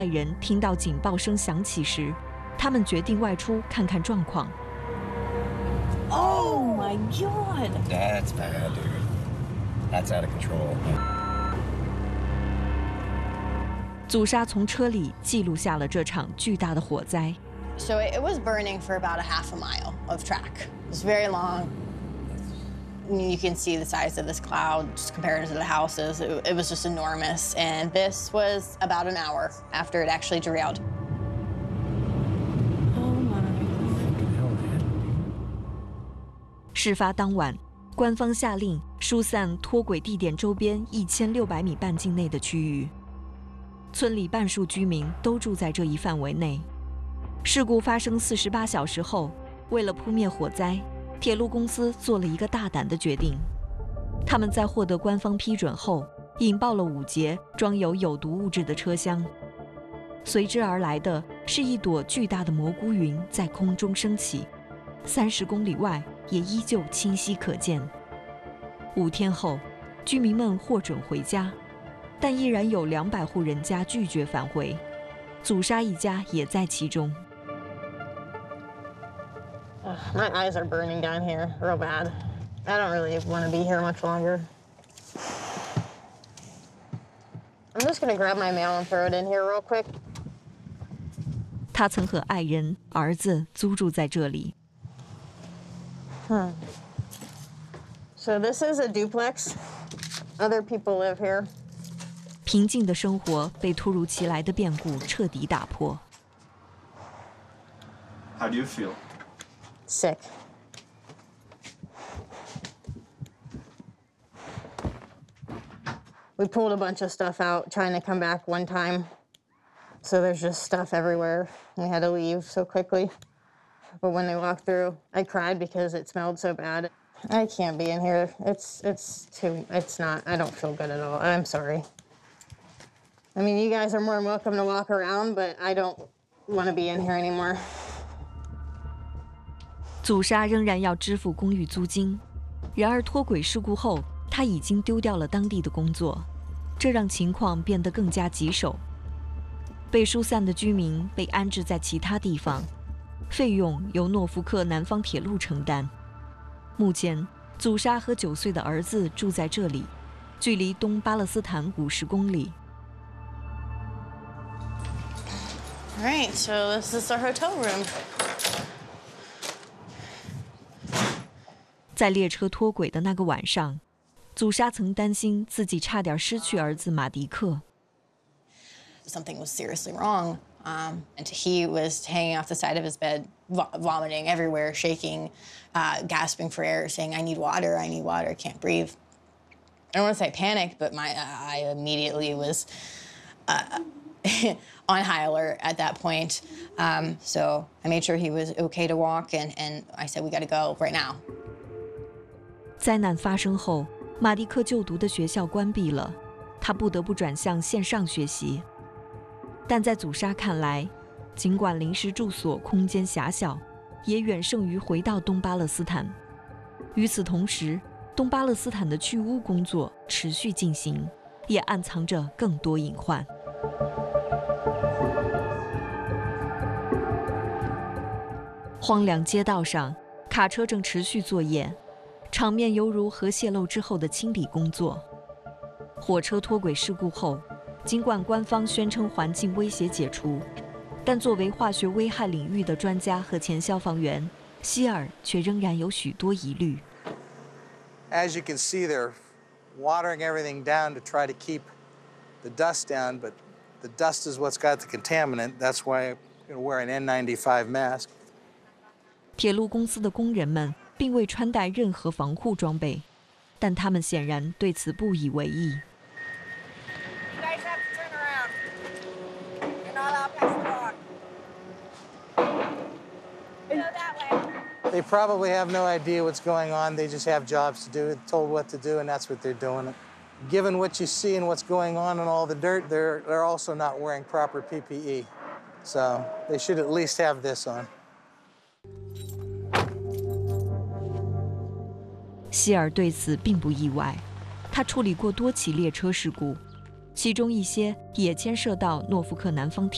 人听到警报声响起时，他们决定外出看看状况。 Oh my God! That's bad, dude. That's out of control. 祖莎从车里记录下了这场巨大的火灾。 So it was burning for about a half a mile of track. It was very long. You can see the size of this cloud just compared to the houses. It was just enormous. And this was about an hour after it actually derailed. Oh my. 事发当晚，官方下令疏散脱轨地点周边1600米半径内的区域。村里半数居民都住在这一范围内。事故发生48小时后，为了扑灭火灾，铁路公司做了一个大胆的决定。他们在获得官方批准后，引爆了5节装有有毒物质的车厢。随之而来的是一朵巨大的蘑菇云在空中升起，30公里外也依旧清晰可见。5天后，居民们获准回家。但依然有200户人家拒绝返回，祖莎一家也在其中。 My eyes are burning down here real bad. I don't really want to be here much longer. I'm just gonna grab my mail and throw it in here real quick. 他曾和爱人、儿子租住在这里。 So this is a duplex. Other people live here. 平静的生活被突如其来的变故彻底打破。 How do you feel? Sick. We pulled a bunch of stuff out trying to come back one time. So there's just stuff everywhere. We had to leave so quickly. But when they walked through, I cried because it smelled so bad. I can't be in here. It's not, I don't feel good at all. I'm sorry. I mean, you guys are more than welcome to walk around, but I don't want to be in here anymore. 祖莎仍然要支付公寓租金，然而脱轨事故后，她已经丢掉了当地的工作，这让情况变得更加棘手。被疏散的居民被安置在其他地方，费用由诺福克南方铁路承担。目前，祖莎和9岁的儿子住在这里，距离东巴勒斯坦50公里。 All right, so this is our hotel room. 在列车脱轨的那个晚上，祖莎曾担心自己差点失去儿子马迪克。 Something was seriously wrong, and he was hanging off the side of his bed, vomiting everywhere, shaking, gasping for air, saying, "I need water, I need water, I can't breathe." I don't want to say panicked, but I immediately was on high alert at that point. So I made sure he was okay to walk, and I said, "We got to go right now." 灾难发生后，马迪克就读的学校关闭了，他不得不转向线上学习。但在祖莎看来，尽管临时住所空间狭小，也远胜于回到东巴勒斯坦。与此同时，东巴勒斯坦的去污工作持续进行，也暗藏着更多隐患。荒凉街道上，卡车正持续作业，场面犹如核泄漏之后的清理工作。火车脱轨事故后，尽管官方宣称环境威胁解除，但作为化学危害领域的专家和前消防员，希尔却仍然有许多疑虑。 As you can see, they're watering everything down to try to keep the dust down, but the dust is what's got the contaminant. That's why I'm going to wear an N95 mask. 铁路公司的工人们并未穿戴任何防护装备，但他们显然对此不以为意。 They probably have no idea what's going on. They just have jobs to do, told what to do, and that's what they're doing. Given what you see and what's going on and all the dirt, they're also not wearing proper PPE. So they should at least have this on. 希尔对此并不意外，他处理过多起列车事故，其中一些也牵涉到诺福克南方铁